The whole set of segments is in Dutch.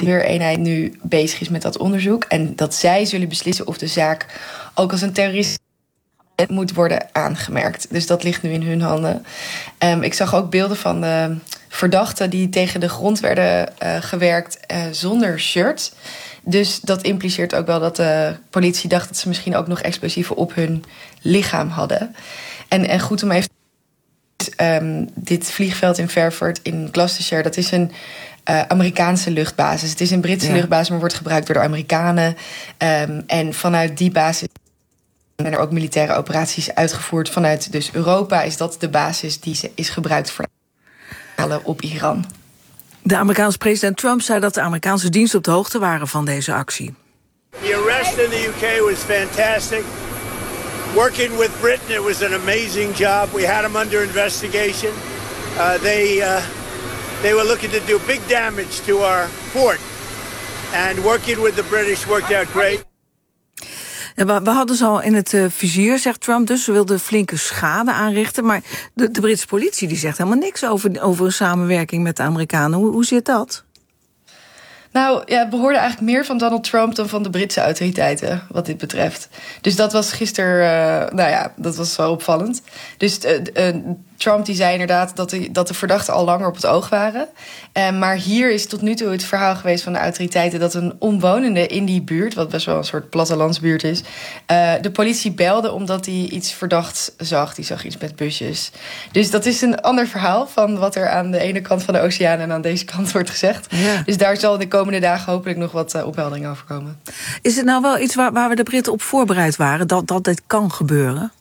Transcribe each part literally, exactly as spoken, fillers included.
weereenheid nu bezig is met dat onderzoek. En dat zij zullen beslissen of de zaak ook als een terrorist moet worden aangemerkt. Dus dat ligt nu in hun handen. Um, ik zag ook beelden van de verdachten die tegen de grond werden uh, gewerkt uh, zonder shirt. Dus dat impliceert ook wel dat de politie dacht dat ze misschien ook nog explosieven op hun lichaam hadden. En, en goed om even... Um, dit vliegveld in Fairford in Gloucestershire, dat is een uh, Amerikaanse luchtbasis. Het is een Britse ja. luchtbasis, maar wordt gebruikt door de Amerikanen. Um, en vanuit die basis zijn er ook militaire operaties uitgevoerd. Vanuit dus Europa is dat de basis die is gebruikt voor op Iran. De Amerikaanse president Trump zei dat de Amerikaanse diensten op de hoogte waren van deze actie. The arrest in the U K was fantastic. Working with Britain, it was an amazing job. We had them under investigation. Uh, they uh, they were looking to do big damage to our port, and working with the British worked out great. Ja, we hadden ze al in het uh, vizier, zegt Trump, dus ze wilden flinke schade aanrichten. Maar de, de Britse politie die zegt helemaal niks over, over een samenwerking met de Amerikanen. Hoe, hoe zit dat? Nou, ja, we hoorden eigenlijk meer van Donald Trump dan van de Britse autoriteiten, wat dit betreft. Dus dat was gisteren, uh, nou ja, dat was wel opvallend. Dus uh, uh, Trump die zei inderdaad dat de, dat de verdachten al langer op het oog waren. Uh, maar hier is tot nu toe het verhaal geweest van de autoriteiten dat een omwonende in die buurt, wat best wel een soort plattelandsbuurt is, uh, de politie belde omdat hij iets verdachts zag. Die zag iets met busjes. Dus dat is een ander verhaal van wat er aan de ene kant van de oceaan en aan deze kant wordt gezegd. Ja. Dus daar zal de komende dagen hopelijk nog wat uh, opheldering over komen. Is het nou wel iets waar, waar we de Britten op voorbereid waren, dat, dat dit kan gebeuren?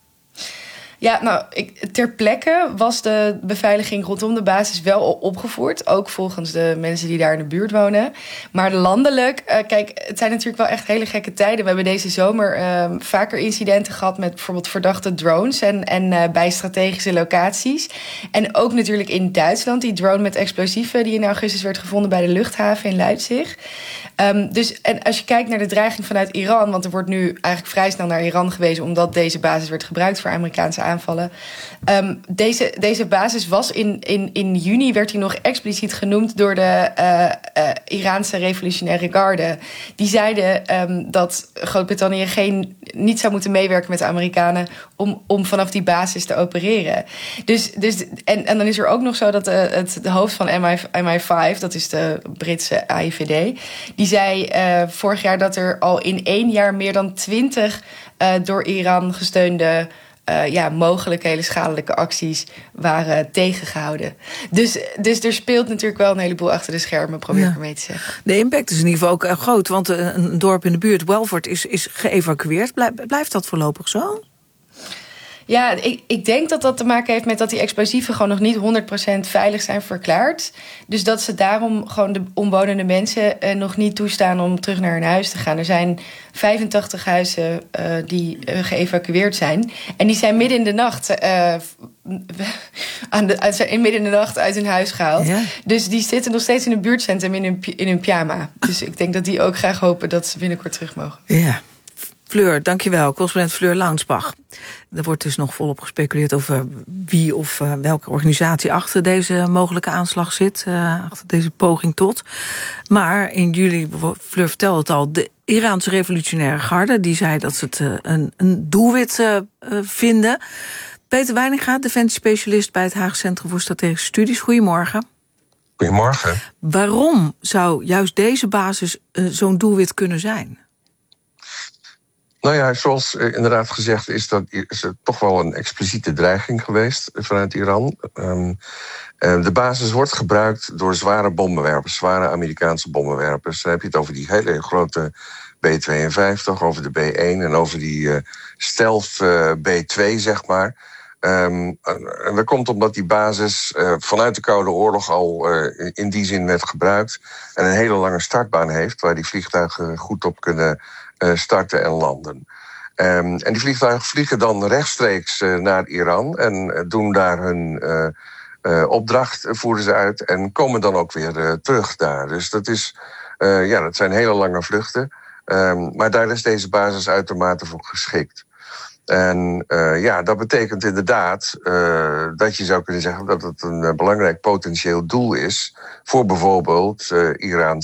Ja, nou, ik, ter plekke was de beveiliging rondom de basis wel opgevoerd. Ook volgens de mensen die daar in de buurt wonen. Maar landelijk, uh, kijk, het zijn natuurlijk wel echt hele gekke tijden. We hebben deze zomer uh, vaker incidenten gehad met bijvoorbeeld verdachte drones en, en uh, bij strategische locaties. En ook natuurlijk in Duitsland, die drone met explosieven die in augustus werd gevonden bij de luchthaven in Leipzig. Um, dus, en als je kijkt naar de dreiging vanuit Iran, want er wordt nu eigenlijk vrij snel naar Iran gewezen omdat deze basis werd gebruikt voor Amerikaanse aanvallen. Um, deze, deze basis was in, in, in juni, werd hij nog expliciet genoemd door de uh, uh, Iraanse revolutionaire garde. Die zeiden um, dat Groot-Brittannië geen, niet zou moeten meewerken met de Amerikanen om, om vanaf die basis te opereren. Dus, dus, en, en dan is er ook nog zo dat de, het, de hoofd van M I vijf, dat is de Britse A I V D, die zei uh, vorig jaar dat er al in één jaar meer dan twintig uh, door Iran gesteunde Uh, ja, mogelijk hele schadelijke acties waren tegengehouden. Dus, dus er speelt natuurlijk wel een heleboel achter de schermen, probeer ik ja. ermee te zeggen. De impact is in ieder geval ook uh, groot, want uh, een dorp in de buurt, Welford, is, is geëvacueerd. Blijf, blijft dat voorlopig zo? Ja, ik, ik denk dat dat te maken heeft met dat die explosieven gewoon nog niet honderd procent veilig zijn verklaard. Dus dat ze daarom gewoon de omwonende mensen uh, nog niet toestaan om terug naar hun huis te gaan. Er zijn vijfentachtig huizen uh, die uh, geëvacueerd zijn. En die zijn midden in de nacht uh, aan de, uit, in midden in de nacht uit hun huis gehaald. Ja. Dus die zitten nog steeds in een buurtcentrum in hun, in hun pyjama. Dus ik denk dat die ook graag hopen dat ze binnenkort terug mogen. Ja. Fleur, dankjewel. Correspondent Fleur Launsbach. Er wordt dus nog volop gespeculeerd over wie of uh, welke organisatie achter deze mogelijke aanslag zit. Uh, achter deze poging tot. Maar in juli, Fleur vertelde het al, de Iraanse revolutionaire garde, die zei dat ze het uh, een, een doelwit uh, vinden. Peter Weininga, defensiespecialist bij het Haag Centrum voor Strategische Studies. Goedemorgen. Goedemorgen. Waarom zou juist deze basis uh, zo'n doelwit kunnen zijn? Nou ja, zoals inderdaad gezegd is, dat, is er toch wel een expliciete dreiging geweest vanuit Iran. Um, uh, de basis wordt gebruikt door zware bommenwerpers, zware Amerikaanse bommenwerpers. Dan heb je het over die hele grote B tweeënvijftig, over de B één en over die uh, stealth uh, B twee, zeg maar. Um, en dat komt omdat die basis uh, vanuit de Koude Oorlog al uh, in die zin werd gebruikt en een hele lange startbaan heeft waar die vliegtuigen goed op kunnen Uh, starten en landen. Um, en die vliegtuigen vliegen dan rechtstreeks uh, naar Iran en uh, doen daar hun uh, uh, opdracht, uh, voeren ze uit en komen dan ook weer uh, terug daar. Dus dat is, uh, ja, dat zijn hele lange vluchten. Um, maar daar is deze basis uitermate voor geschikt. En uh, ja, dat betekent inderdaad uh, dat je zou kunnen zeggen dat het een uh, belangrijk potentieel doel is voor bijvoorbeeld uh, Iran